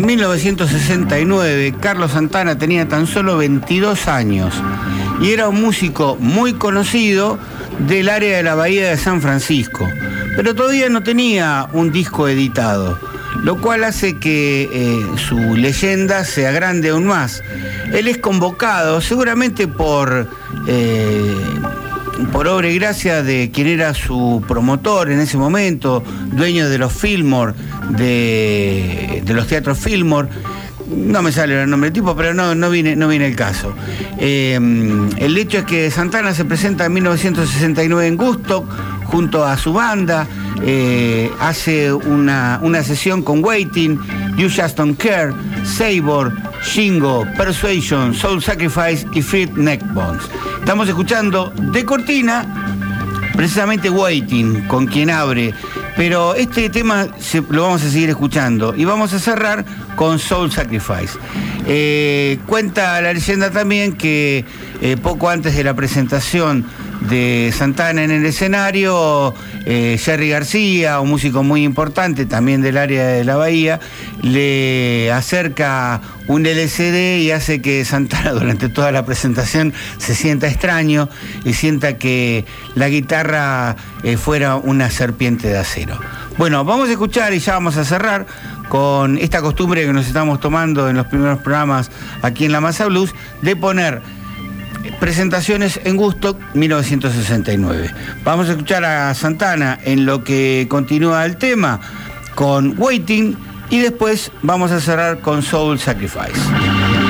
En 1969, Carlos Santana tenía tan solo 22 años y era un músico muy conocido del área de la Bahía de San Francisco, pero todavía no tenía un disco editado, lo cual hace que su leyenda se agrande aún más. Él es convocado, seguramente por obra y gracia de quien era su promotor en ese momento, dueño de los Fillmore, de los teatros Fillmore. No me sale el nombre del tipo, pero no viene el caso. El hecho es que Santana se presenta en 1969 en Woodstock junto a su banda, hace una sesión con Waiting, You Just Don't Care, Sabor, Shingo, Persuasion, Soul Sacrifice y Freed Neckbones. Estamos escuchando de cortina precisamente Waiting, con quien abre, pero este tema lo vamos a seguir escuchando y vamos a cerrar con Soul Sacrifice. Cuenta la leyenda también que poco antes de la presentación de Santana en el escenario, Jerry García, un músico muy importante también del área de la Bahía, le acerca un LCD y hace que Santana durante toda la presentación se sienta extraño y sienta que la guitarra fuera una serpiente de acero. Bueno, vamos a escuchar y ya vamos a cerrar con esta costumbre que nos estamos tomando en los primeros programas aquí en La Masa Blues, de poner presentaciones en Woodstock 1969. Vamos a escuchar a Santana en lo que continúa el tema con Waiting y después vamos a cerrar con Soul Sacrifice.